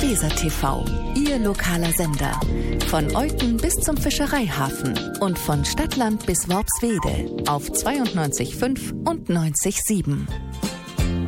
Weser TV, Ihr lokaler Sender. Von Euten bis zum Fischereihafen und von Stadtland bis Worpswede auf 92,5 und 90,7.